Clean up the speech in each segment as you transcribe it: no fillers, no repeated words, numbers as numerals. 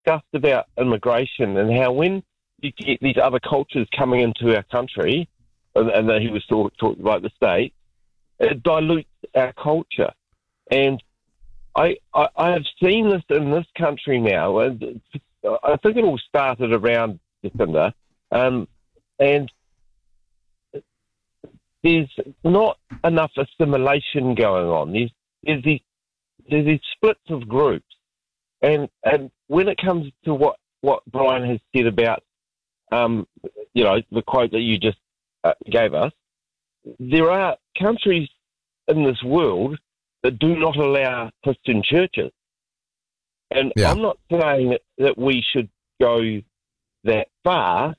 discussed about immigration and how when you get these other cultures coming into our country, and he was talking about the state, it dilutes our culture. And I have seen this in this country now, and I think it all started around December, and there's not enough assimilation going on. There's these splits of groups, and when it comes to what Brian has said about, the quote that you just gave us, there are countries in this world that do not allow Christian churches. And I'm not saying that we should go that far,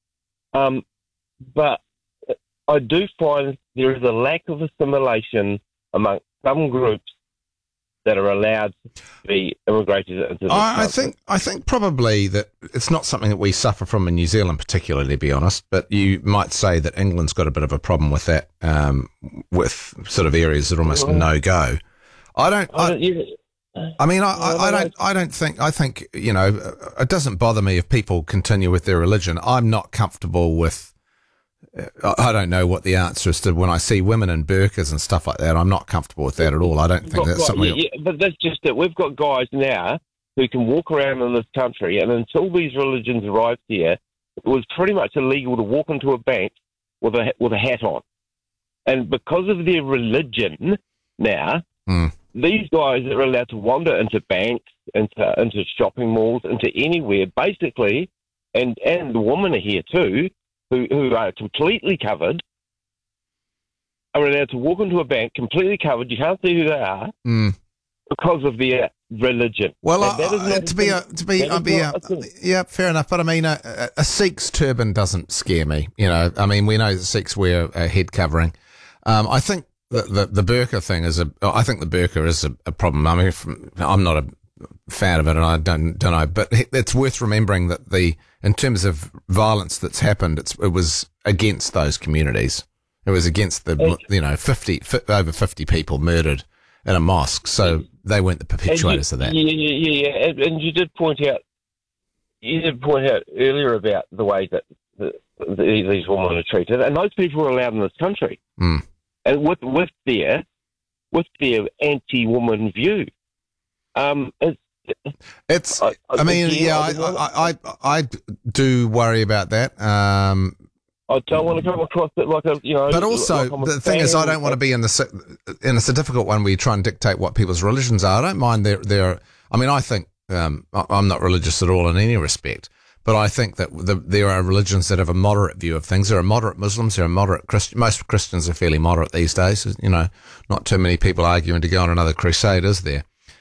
but I do find there is a lack of assimilation among some groups that are allowed to be immigrated into this I think probably that it's not something that we suffer from in New Zealand particularly, to be honest, but you might say that England's got a bit of a problem with that, with sort of areas that are almost no-go. I think, it doesn't bother me if people continue with their religion. I'm not comfortable with, I don't know what the answer is to when I see women in burqas and stuff like that. I'm not comfortable with that at all. I don't think that's something. Yeah, but that's just it. We've got guys now who can walk around in this country, and until these religions arrived here, it was pretty much illegal to walk into a bank with a hat on. And because of their religion now, these guys are allowed to wander into banks, into shopping malls, into anywhere, basically, and the women are here too, who are completely covered, are allowed to walk into a bank completely covered. You can't see who they are because of their religion. Well, fair enough. But I mean, a Sikh's turban doesn't scare me. We know that Sikhs wear a head covering. I think the burqa thing is I think the burqa is a problem. I mean, I'm not a fan of it, and I don't know. But it's worth remembering that in terms of violence that's happened, it was against those communities. It was against the over 50 people murdered in a mosque. So they weren't the perpetuators of that. Yeah. And you did point out earlier about the way that these women are treated, and those people are allowed in this country, and with their anti-woman view. I do worry about that. I don't want to come across it like a, But also, like the thing is, I don't want to be in it's a difficult one where you try and dictate what people's religions are. I don't mind I think, I'm not religious at all in any respect, but I think that there are religions that have a moderate view of things. There are moderate Muslims, there are moderate Christians. Most Christians are fairly moderate these days. Not too many people arguing to go on another crusade, is there?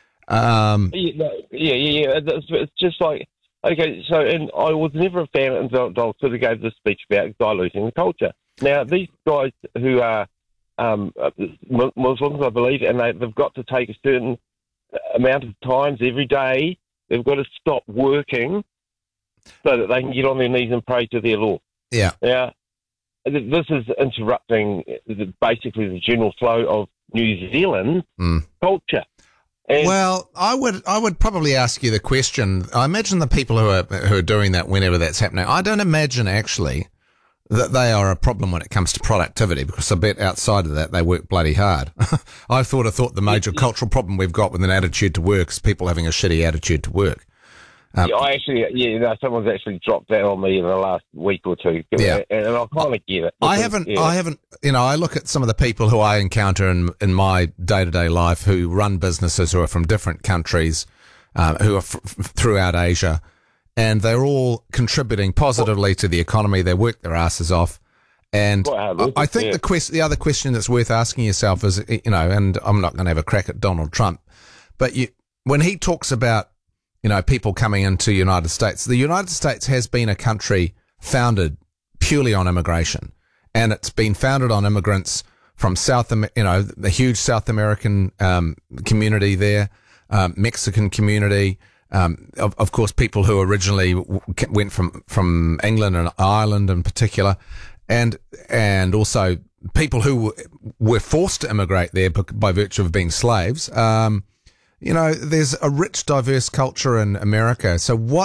It's just like, okay, so, and I was never a fan until I sort of gave this speech about diluting the culture. Now, these guys who are Muslims, I believe, and they've got to take a certain amount of times every day, they've got to stop working so that they can get on their knees and pray to their Lord. Yeah. Now, this is interrupting basically the general flow of New Zealand culture. Well, I would probably ask you the question. I imagine the people who are doing that whenever that's happening, I don't imagine actually that they are a problem when it comes to productivity, because I bet outside of that they work bloody hard. I thought the major cultural problem we've got with an attitude to work is people having a shitty attitude to work. Someone's actually dropped that on me in the last week or two. Yeah. And I kind of get it. I haven't, I look at some of the people who I encounter in my day-to-day life who run businesses who are from different countries, who are throughout Asia, and they're all contributing positively to the economy. They work their asses off. And I think the other question that's worth asking yourself is, and I'm not going to have a crack at Donald Trump, but when he talks about, people coming into the United States has been a country founded purely on immigration, and it's been founded on immigrants from the huge South American community there, Mexican community, of course, people who originally went from England and Ireland in particular, and also people who were forced to immigrate there by virtue of being slaves. there's a rich, diverse culture in America. So what